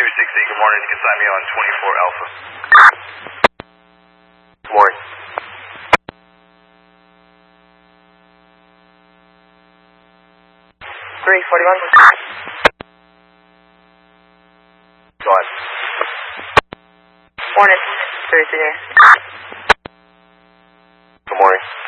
good morning. You can sign me on 24 Alpha. Good morning. 341. Go ahead. Morning. 3 here. Good morning.